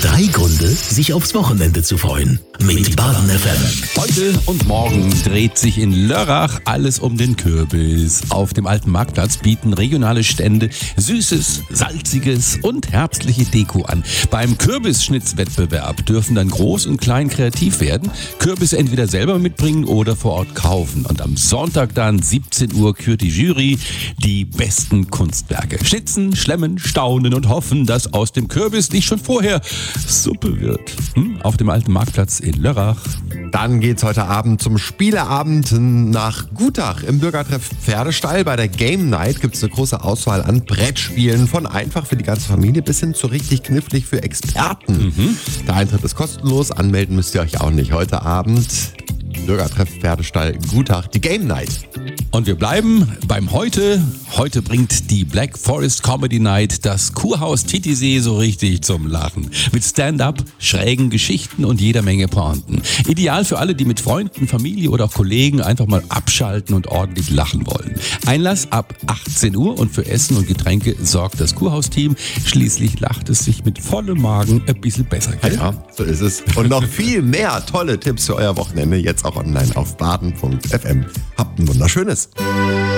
3 Gründe, sich aufs Wochenende zu freuen. Mit Baden FM. Heute und morgen dreht sich in Lörrach alles um den Kürbis. Auf dem alten Marktplatz bieten regionale Stände Süßes, Salziges und herbstliche Deko an. Beim Kürbisschnitzwettbewerb dürfen dann groß und klein kreativ werden, Kürbisse entweder selber mitbringen oder vor Ort kaufen. Und am Sonntag dann 17 Uhr kürt die Jury die besten Kunstwerke. Schnitzen, schlemmen, staunen und hoffen, dass aus dem Kürbis nicht schon vorher Suppe wird. Auf dem alten Marktplatz in Lörrach. Dann geht's heute Abend zum Spieleabend nach Gutach im Bürgertreff Pferdestall. Bei der Game Night gibt's eine große Auswahl an Brettspielen, von einfach für die ganze Familie bis hin zu richtig knifflig für Experten. Der Eintritt ist kostenlos, anmelden müsst ihr euch auch nicht. Heute Abend Bürgertreff Pferdestall Gutach, die Game Night. Und wir bleiben beim Heute. Heute bringt die Black Forest Comedy Night das Kurhaus Titisee so richtig zum Lachen. Mit Stand-up, schrägen Geschichten und jeder Menge Pointen. Ideal für alle, die mit Freunden, Familie oder auch Kollegen einfach mal abschalten und ordentlich lachen wollen. Einlass ab 18 Uhr und für Essen und Getränke sorgt das Kurhausteam. Schließlich lacht es sich mit vollem Magen ein bisschen besser. Gell? Ja, so ist es. Und noch viel mehr tolle Tipps für euer Wochenende jetzt auch online auf baden.fm. Habt ein wunderschönes.